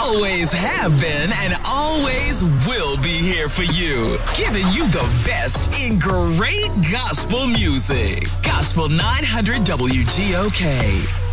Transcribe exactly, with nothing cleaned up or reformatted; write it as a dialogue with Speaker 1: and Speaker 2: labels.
Speaker 1: always have been and always will be here for you, giving you the best in great gospel music. Gospel nine hundred W G O K.